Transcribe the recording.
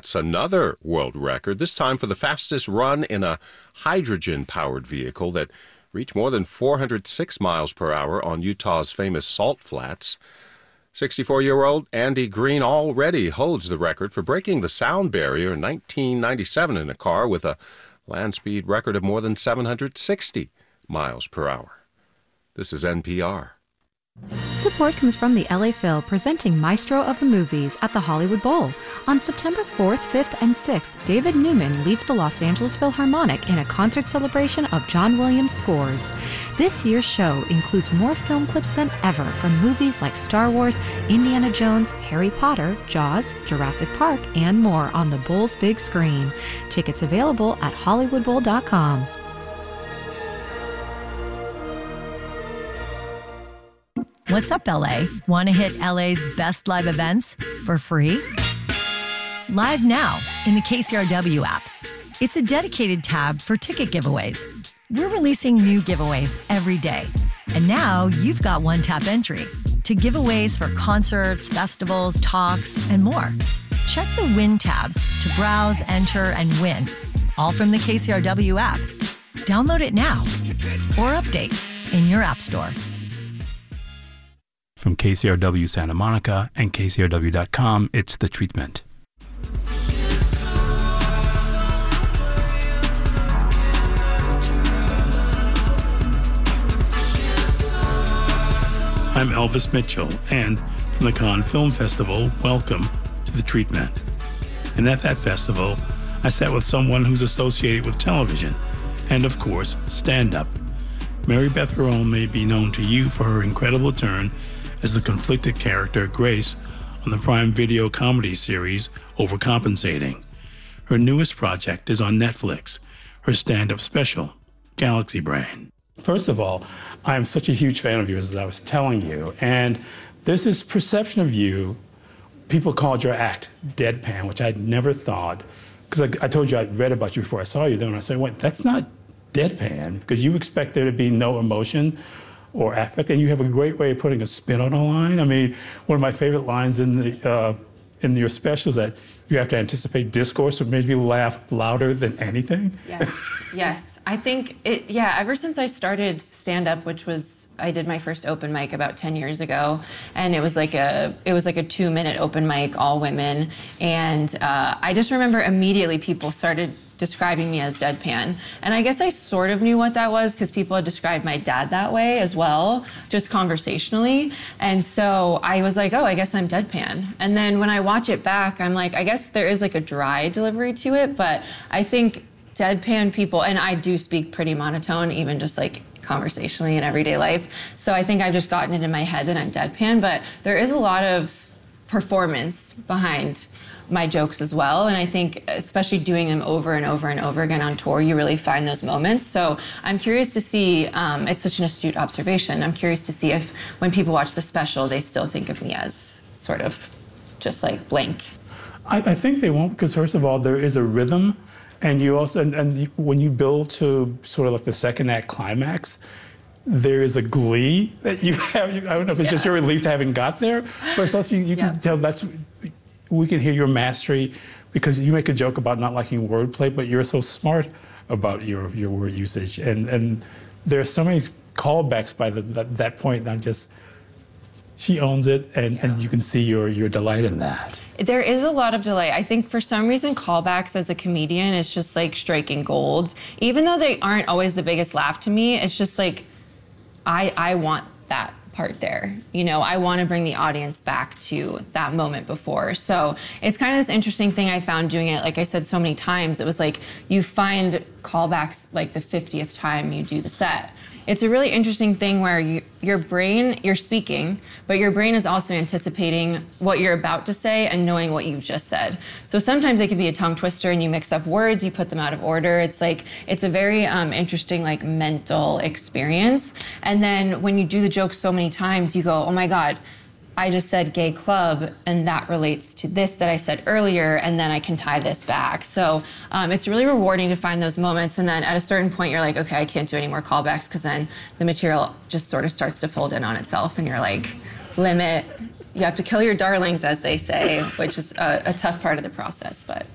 sets another world record, this time for the fastest run in a hydrogen-powered vehicle that reached more than 406 miles per hour on Utah's famous Salt Flats. 64-year-old Andy Green already holds the record for breaking the sound barrier in 1997 in a car with a land speed record of more than 760 miles per hour. This is NPR. Support comes from the LA Phil presenting Maestro of the Movies at the Hollywood Bowl. On September 4th, 5th, and 6th, David Newman leads the Los Angeles Philharmonic in a concert celebration of John Williams scores. This year's show includes more film clips than ever from movies like Star Wars, Indiana Jones, Harry Potter, Jaws, Jurassic Park, and more on the Bowl's big screen. Tickets available at hollywoodbowl.com. What's up, LA? Want to hit LA's best live events for free? Live now in the KCRW app. It's a dedicated tab for ticket giveaways. We're releasing new giveaways every day. And now you've got one-tap entry to giveaways for concerts, festivals, talks, and more. Check the Win tab to browse, enter, and win, all from the KCRW app. Download it now or update in your app store. From KCRW Santa Monica and KCRW.com, it's The Treatment. I'm Elvis Mitchell, and from the Cannes Film Festival, welcome to The Treatment. And at that festival, I sat with someone who's associated with television and, of course, stand-up. Mary Beth Herron may be known to you for her incredible turn as the conflicted character Grace on the Prime Video comedy series Overcompensating. Her newest project is on Netflix, her stand-up special, Galaxy Brain. First of all, I'm such a huge fan of yours, as I was telling you, and there's this perception of you, people called your act deadpan, which I'd never thought, because I told you I read about you before I saw you, then I said, wait, that's not deadpan, because you expect there to be no emotion or affect, and you have a great way of putting a spin on a line. I mean, one of my favorite lines in your special is that you have to anticipate discourse, which makes me laugh louder than anything. Yes, yes. I think ever since I started stand-up, which was, I did my first open mic about 10 years ago, and it was like a 2-minute open mic, all women, and I just remember immediately people started describing me as deadpan. And I guess I sort of knew what that was because people had described my dad that way as well, just conversationally. And so I was like, oh, I guess I'm deadpan. And then when I watch it back, I'm like, I guess there is like a dry delivery to it, but I think deadpan people, and I do speak pretty monotone, even just like conversationally in everyday life. So I think I've just gotten it in my head that I'm deadpan, but there is a lot of performance behind my jokes as well. And I think especially doing them over and over and over again on tour, you really find those moments. So I'm curious to see, it's such an astute observation. I'm curious to see if when people watch the special, they still think of me as sort of just like blank. I think they won't, because first of all, there is a rhythm. And you also, and when you build to sort of like the second act climax, there is a glee that you have. I don't know if it's just your relief to having got there, but it's also, you can tell we can hear your mastery, because you make a joke about not liking wordplay, but you're so smart about your word usage. And there are so many callbacks by that point, not just, she owns it, and you can see your delight in that. There is a lot of delight. I think for some reason callbacks as a comedian is just like striking gold. Even though they aren't always the biggest laugh to me, it's just like, I want that part there. You know, I want to bring the audience back to that moment before. So it's kind of this interesting thing I found doing it, like I said so many times, it was like you find callbacks like the 50th time you do the set. It's a really interesting thing where your brain, you're speaking, but your brain is also anticipating what you're about to say and knowing what you've just said. So sometimes it can be a tongue twister and you mix up words, you put them out of order. It's like, it's a very interesting like mental experience. And then when you do the joke so many times, you go, oh my God, I just said gay club, and that relates to this that I said earlier, and then I can tie this back. So it's really rewarding to find those moments, and then at a certain point, you're like, okay, I can't do any more callbacks, because then the material just sort of starts to fold in on itself, and you're like, limit. You have to kill your darlings, as they say, which is a tough part of the process, but.